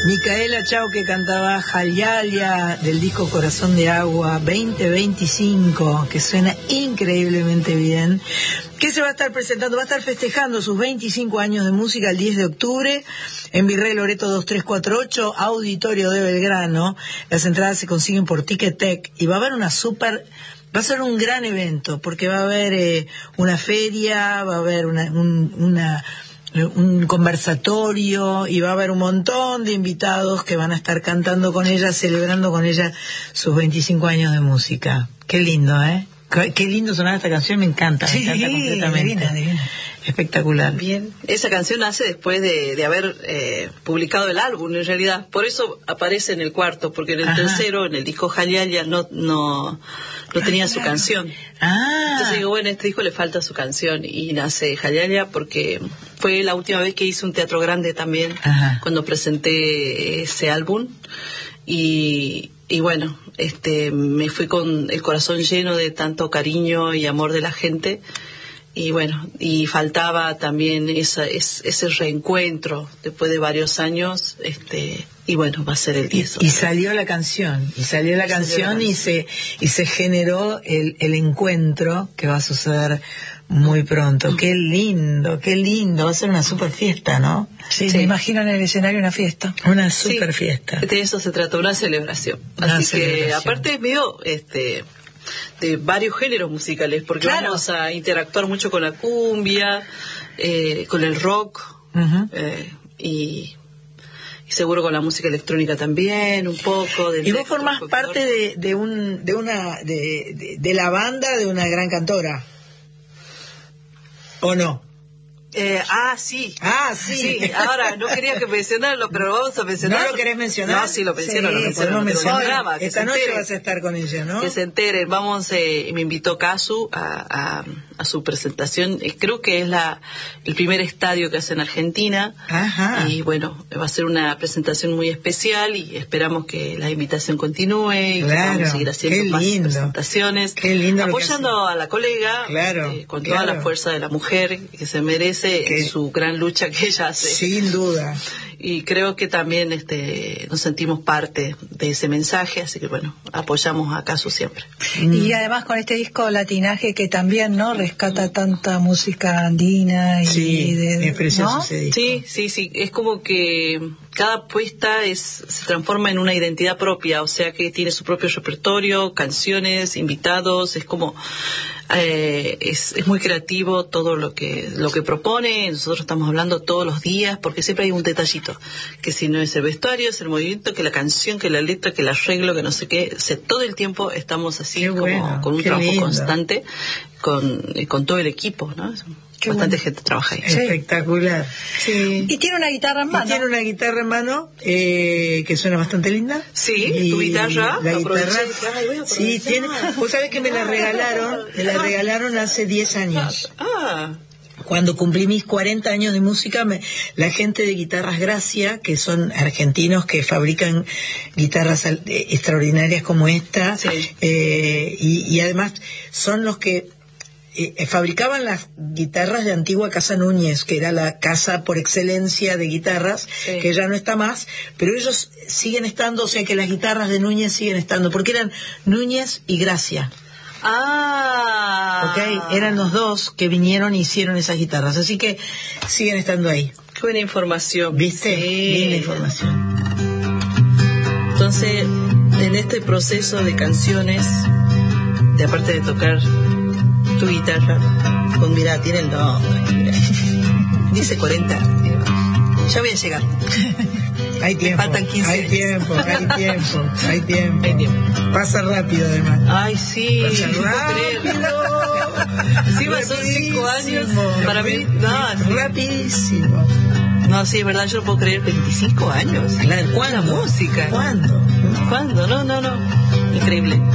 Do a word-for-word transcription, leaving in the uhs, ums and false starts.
Micaela Chao, que cantaba Jayalia del disco Corazón de Agua veinte veinticinco, que suena increíblemente bien, que se va a estar presentando, va a estar festejando sus veinticinco años de música el diez de octubre en Virrey Loreto dos tres cuatro ocho, Auditorio de Belgrano. Las entradas se consiguen por Ticketek y va a haber una super... Va a ser un gran evento, porque va a haber eh, una feria, va a haber una... Un, una un conversatorio y va a haber un montón de invitados que van a estar cantando con ella, celebrando con ella sus veinticinco años de música. Qué lindo, ¿eh? Qué lindo sonar esta canción, me encanta, me sí, encanta completamente. Divina, divina. Espectacular. Bien, esa canción nace después de, de haber eh, publicado el álbum, en realidad. Por eso aparece en el cuarto, porque en el Ajá. tercero, en el disco Jayalia, no, no, no tenía ah, su canción. Ah. Entonces digo, bueno, a este disco le falta su canción. Y nace Jayalia porque fue la última vez que hice un teatro grande también, Ajá. cuando presenté ese álbum. Y, y bueno, este, me fui con el corazón lleno de tanto cariño y amor de la gente. Y bueno, y faltaba también esa, es, ese reencuentro después de varios años, este, y bueno, va a ser el diez. Y, y salió la canción, y salió la y canción, salió la y se y se generó el, el encuentro que va a suceder muy pronto. Qué lindo, qué lindo, va a ser una super fiesta, ¿no? Sí, sí. Me imagino en el escenario una fiesta. Una super sí, fiesta. De eso se trata, una celebración. Una Así celebración. Que aparte es medio, este... de varios géneros musicales, porque claro. vamos a interactuar mucho con la cumbia, eh, con el rock, uh-huh. eh, y, y seguro con la música electrónica también, un poco. Y vos formás parte de, de un, de una, de, de, de la banda de una gran cantora, ¿o no? Eh, ah, sí. Ah, sí. sí. Ahora, no quería que mencionarlo, pero lo vamos a mencionar. ¿No lo querés mencionar? No, sí, lo menciono, sí, lo menciono. Lo mencionaba, esta noche vas a estar con ella, ¿no? Que se enteren. Vamos, eh, me invitó Casu a, a, a su presentación. Eh, creo que es la el primer estadio que hace en Argentina. Ajá. Y bueno, va a ser una presentación muy especial y esperamos que la invitación continúe y claro. que vamos a seguir haciendo Qué más lindo. presentaciones. Qué lindo. Apoyando a la colega, claro, eh, con claro. toda la fuerza de la mujer que se merece. En su gran lucha que ella hace. Sin duda. Y creo que también este nos sentimos parte de ese mensaje, así que bueno, apoyamos a Casu siempre. Mm. Y además con este disco Latinaje que también, ¿no? Rescata tanta música andina y sí, de, es precioso, ¿no? ese disco. Sí, sí, sí, es como que cada puesta es se transforma en una identidad propia, o sea que tiene su propio repertorio, canciones, invitados, es como Eh, es, es muy creativo todo lo que lo que propone. Nosotros estamos hablando todos los días porque siempre hay un detallito, que si no es el vestuario, es el movimiento, que la canción, que la letra, que el arreglo, que no sé qué. O sea, todo el tiempo estamos así como bueno, con un trabajo lindo. constante con, con todo el equipo, ¿no? Qué bastante bueno. gente trabaja ahí. Espectacular. Sí. Y tiene una guitarra en mano. Y tiene una guitarra en mano eh, que suena bastante linda. Sí, y tu guitarra. La guitarra. Sí, tiene. Vos sabés que me la regalaron, me la regalaron hace diez años. Ah. Cuando cumplí mis cuarenta años de música, me, la gente de Guitarras Gracia, que son argentinos que fabrican guitarras eh, extraordinarias como esta, sí. eh, y, y además son los que Eh, fabricaban las guitarras de antigua Casa Núñez, que era la casa por excelencia de guitarras, sí. que ya no está más, pero ellos siguen estando, o sea que las guitarras de Núñez siguen estando, porque eran Núñez y Gracia. Ah. Ok, eran los dos que vinieron y hicieron esas guitarras, así que siguen estando ahí. Qué buena información. ¿Viste? Sí. Linda información. Entonces, en este proceso de canciones, de aparte de tocar tu guitarra, con mirá, tiene el nombre, mirá. Dice cuarenta, ya voy a llegar. Hay tiempo, me faltan quince hay tiempo, hay tiempo, hay tiempo, hay tiempo. Pasa rápido además. Ay, sí, pasa no rápido. Sí, son cinco años. Para mí, no, rapidísimo. No, sí, es verdad, yo no puedo creer, veinticinco años. Claro, ¿cuándo? La música. ¿Cuándo? ¿Cuándo? No, no, no. Increíble.